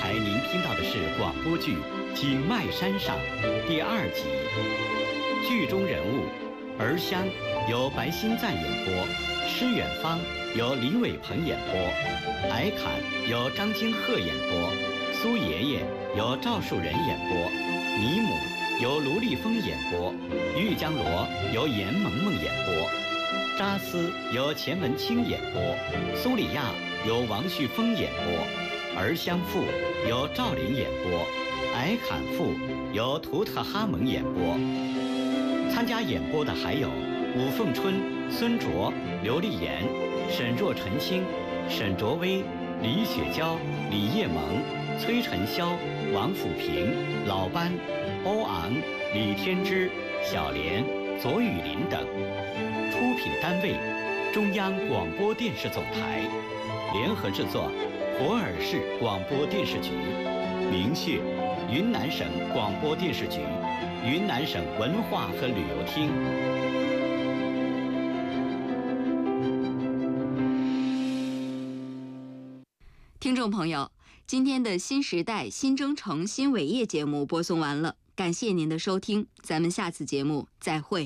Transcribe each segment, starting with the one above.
才您听到的是广播剧《景迈山上》第2集。剧中人物儿香由白新赞演播，施远芳由李伟鹏演播，矮坎由张金鹤演播，苏爷爷由赵树人演播，尼姆由卢立峰演播，玉江罗由严萌萌演播，扎斯由钱文清演播，苏里亚由王旭峰演播，儿香妇由赵林演播，矮坎妇由图特哈蒙演播。参加演播的还有武凤春、孙卓、刘丽妍、沈若晨星、沈卓威、李雪娇、李叶萌、崔晨霄、王辅平、老班、欧昂、李天之、小莲、左雨林等。出品单位：中央广播电视总台，联合制作：博尔市广播电视局，明谢云南省广播电视局、云南省文化和旅游厅。 听众朋友，今天的新时代新征程新伟业节目播送完了，感谢您的收听，咱们下次节目再会。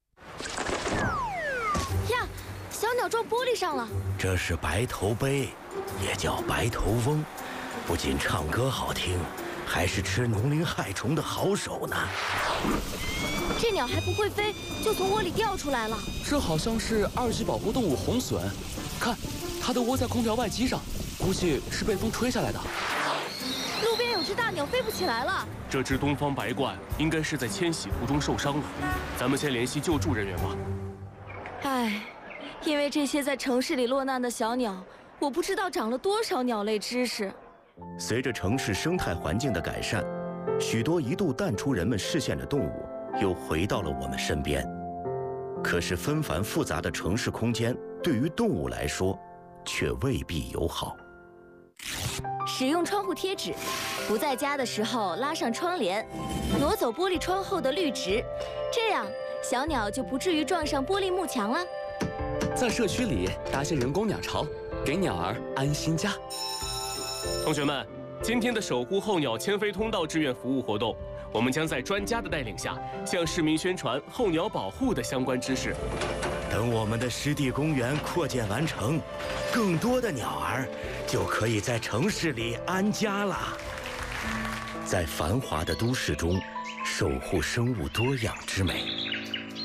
呀，小鸟撞玻璃上了。 这是白头鹎，也叫白头翁，不仅唱歌好听，还是吃农林害虫的好手呢。 这鸟还不会飞，就从窝里掉出来了。 这好像是2级保护动物红隼，看，它都窝在空调外机上，估计是被风吹下来的。 路边有只大鸟飞不起来了。 这只东方白鹳应该是在迁徙途中受伤了，咱们先联系救助人员吧。 唉，因为这些在城市里落难的小鸟，我不知道长了多少鸟类知识。 随着城市生态环境的改善，许多一度淡出人们视线的动物又回到了我们身边。可是纷繁复杂的城市空间对于动物来说却未必友好。 使用窗户贴纸，不在家的时候拉上窗帘，挪走玻璃窗后的绿植，这样小鸟就不至于撞上玻璃幕墙了。 在社区里搭些人工鸟巢，给鸟儿安心家。 同学们，今天的守护候鸟迁飞通道志愿服务活动，我们将在专家的带领下，向市民宣传候鸟保护的相关知识。 等我们的湿地公园扩建完成，更多的鸟儿就可以在城市里安家了。在繁华的都市中，守护生物多样之美。